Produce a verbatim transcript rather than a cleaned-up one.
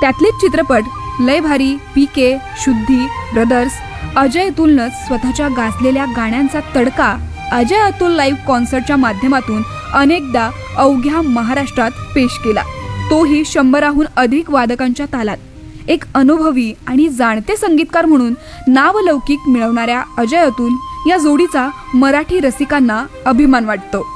त्यातलेच चित्रपट लय भारी, पी के, शुद्धी, ब्रदर्स. अजय अतुलनंच स्वतःच्या गाजलेल्या गाण्यांचा तडका अजय अतुल लाईव्ह कॉन्सर्टच्या माध्यमातून अनेकदा अवघ्या महाराष्ट्रात पेश केला, तोही शंभराहून अधिक वादकांच्या तालात. एक अनुभवी आणि जाणते संगीतकार म्हणून नावलौकिक मिळवणाऱ्या अजय अतुल या जोडीचा मराठी रसिकांना अभिमान वाटतो.